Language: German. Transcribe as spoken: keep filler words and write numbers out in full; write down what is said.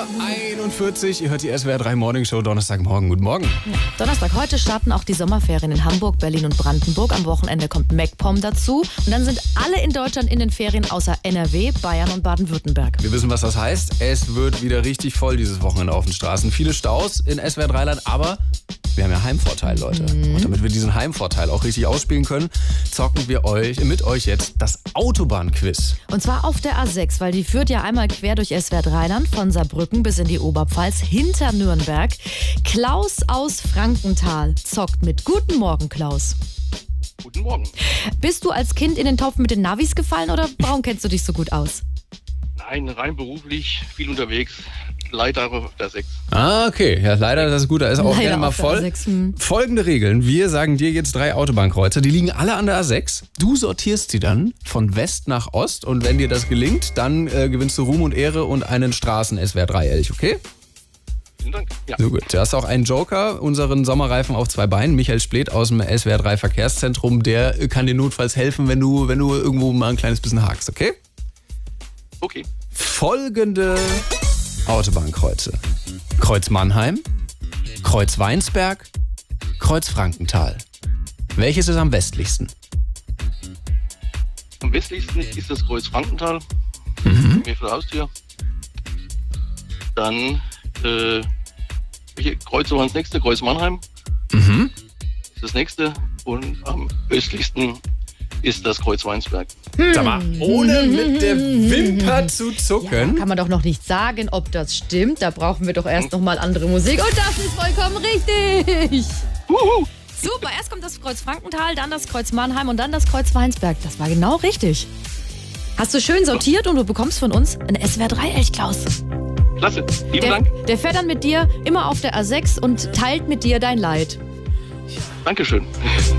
einundvierzig, ihr hört die S W R drei Morning Show, Donnerstagmorgen. Guten Morgen. Ja, Donnerstag, heute starten auch die Sommerferien in Hamburg, Berlin und Brandenburg. Am Wochenende kommt MacPom dazu. Und dann sind alle in Deutschland in den Ferien außer N R W, Bayern und Baden-Württemberg. Wir wissen, was das heißt. Es wird wieder richtig voll dieses Wochenende auf den Straßen. Viele Staus in S W R drei-Land, aber wir haben ja Heimvorteil, Leute. Mhm. Und damit wir diesen Heimvorteil auch richtig ausspielen können, zocken wir euch mit euch jetzt das Autobahnquiz. Und zwar auf der A sechs, weil die führt ja einmal quer durch S W R drei-Land von Saarbrücken bis in die Oberpfalz hinter Nürnberg. Klaus aus Frankenthal zockt mit. Guten Morgen, Klaus. Guten Morgen. Bist du als Kind in den Topf mit den Navis gefallen oder warum kennst du dich so gut aus? Nein, rein beruflich, viel unterwegs. Leider auf der sechs. Ah, okay. Ja, leider, das ist gut. Da ist auch Leider gerne mal auf der voll. A sechs, hm. Folgende Regeln. Wir sagen dir jetzt drei Autobahnkreuze. Die liegen alle an der A sechs. Du sortierst sie dann von West nach Ost. Und wenn dir das gelingt, dann äh, gewinnst du Ruhm und Ehre und einen Straßen-S W R drei-Elch, okay? Vielen Dank. Ja. So gut. Du hast auch einen Joker, unseren Sommerreifen auf zwei Beinen. Michael Splet aus dem S W R drei Verkehrszentrum. Der kann dir notfalls helfen, wenn du, wenn du irgendwo mal ein kleines bisschen hakst, okay? Okay. Folgende Autobahnkreuze. Kreuz Mannheim, Kreuz Weinsberg, Kreuz Frankenthal. Welches ist am westlichsten? Am westlichsten ist das Kreuz Frankenthal. Mhm. Mir vor der Haustür. Dann, äh, welche Kreuze waren das nächste? Kreuz Mannheim Mhm. ist das nächste. Und am östlichsten ist das Kreuz Weinsberg. Sag mal, ohne mit der Wimper zu Ja, zucken. kann man doch noch nicht sagen, ob das stimmt. Da brauchen wir doch erst noch mal andere Musik. Und das ist vollkommen richtig. Wuhu. Super, erst kommt das Kreuz Frankenthal, dann das Kreuz Mannheim und dann das Kreuz Weinsberg. Das war genau richtig. Hast du schön sortiert und du bekommst von uns ein S W R drei-Elch, Klaus. Klasse. Vielen Der, Dank. der fährt dann mit dir immer auf der A sechs und teilt mit dir dein Leid. Dankeschön.